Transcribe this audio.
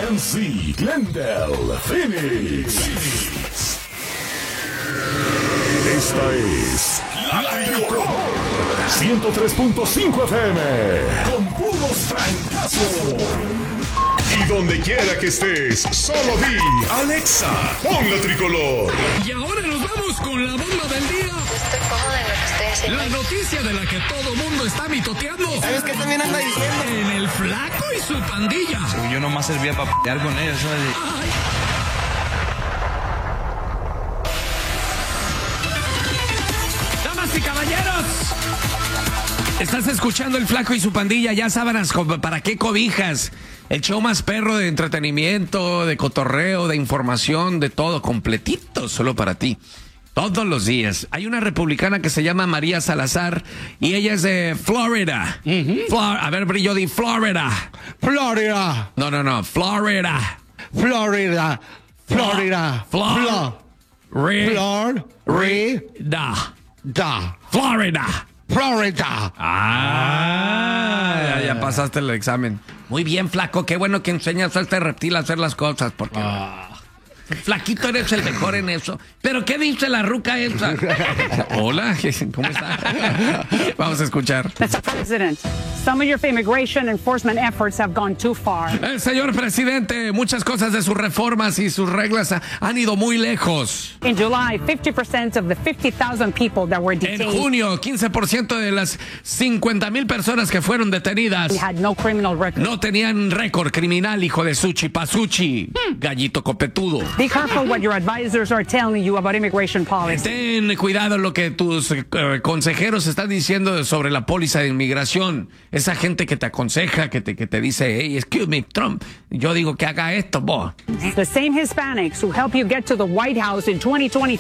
MC Glendale Phoenix. Esta es La Tricolor 103.5 FM con puros francazos. Y donde quiera que estés, solo di Alexa, pon La Tricolor. Y ahora nos vamos con la bomba del día. Estoy cómoda en lo que estoy haciendo. La noticia de la que todo mundo está mitoteando. ¿Sabes qué también anda diciendo? En el Flaco y su pandilla. Yo nomás servía para pelear con ellos, ¿sabes? Damas y caballeros, estás escuchando el Flaco y su pandilla. Ya sábanas, ¿para qué cobijas? El show más perro de entretenimiento, de cotorreo, de información, de todo, completito, solo para ti. Todos los días. Hay una republicana que se llama María Salazar y ella es de Florida. A ver, brillo de Florida. Florida. No, Florida. Florida. Florida. Florida. Florida. Florida. Ya pasaste el examen. Muy bien, Flaco. Qué bueno que enseñas a este reptil a hacer las cosas, porque... Flaquito, eres el mejor en eso. ¿Pero qué dice la ruca esa? Hola, ¿cómo está? Vamos a escuchar. Mr. President, some of your immigration enforcement efforts have gone too far. El señor presidente, muchas cosas de sus reformas y sus reglas han ido muy lejos. In July, 50% of the 50,000 people that were detained En junio, 15% de las 50,000 personas que fueron detenidas had no criminal record. no tenían récord criminal, hijo de Suchi Pasuchi, gallito copetudo. Be careful what your advisors are telling you about immigration policy. Ten cuidado lo que tus consejeros están diciendo sobre la póliza de inmigración. Esa gente que te aconseja, que te dice, hey, excuse me, Trump, yo digo que haga esto, vos. The same Hispanics who help you get to the White House in 2024